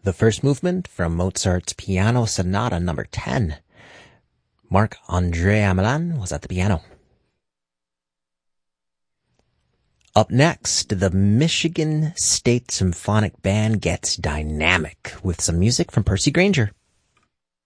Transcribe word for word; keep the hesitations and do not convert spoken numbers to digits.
The first movement from Mozart's Piano Sonata number ten. Marc-André Amelin was at the piano. Up next, the Michigan State Symphonic Band gets dynamic with some music from Percy Grainger.